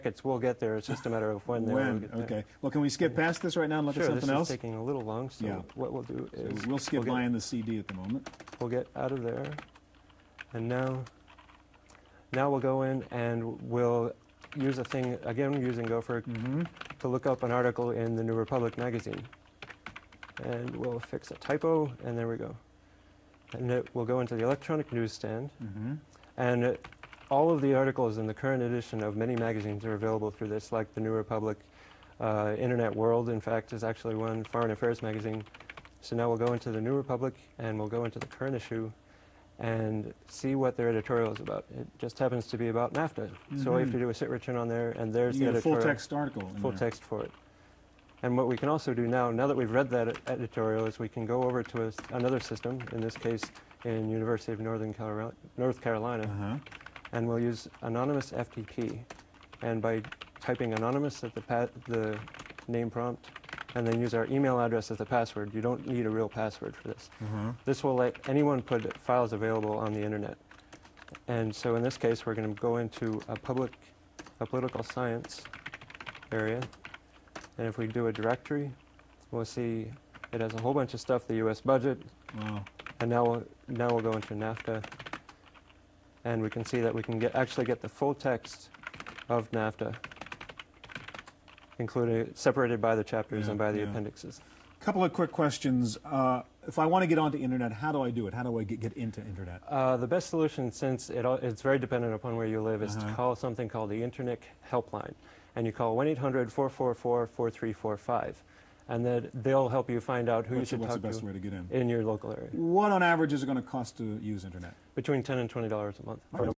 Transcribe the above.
We'll get there. It's just a matter of when they'll get there. Okay. Well, can we skip past this right now and look at something else? Sure, this is taking a little long, so what we'll do is... So we'll skip buying the CD at the moment. We'll get out of there, and now we'll go in and we'll use a thing, again using Gopher, to look up an article in the New Republic magazine. And we'll fix a typo, and there we go. And we'll go into the electronic newsstand, and all of the articles in the current edition of many magazines are available through this, like the New Republic, Internet World, in fact, is actually one, Foreign Affairs magazine. So now we'll go into the New Republic, and we'll go into the current issue, and see what their editorial is about. It just happens to be about NAFTA. So all you have to do is hit return on there, and there's the editorial. Full text article. Full text for it. And what we can also do now that we've read that editorial, is we can go over to another system, in this case in University of North Carolina, and we'll use anonymous FTP. And by typing anonymous at the name prompt, and then use our email address as the password, you don't need a real password for this. This will let anyone put files available on the internet. And so in this case, we're going to go into a political science area. And if we do a directory, we'll see it has a whole bunch of stuff, the U.S. budget. And now we'll go into NAFTA. And we can see that we can actually get the full text of NAFTA, including separated by the chapters and by the appendixes. A couple of quick questions. If I want to get onto internet, how do I do it? How do I get into internet? The best solution, since it's very dependent upon where you live, is to call something called the Internet Helpline. And you call 1-800-444-4345. And then they'll help you find out who you should talk to way to get in your local area. What on average is it going to cost to use internet? Between $10 and $20 a month.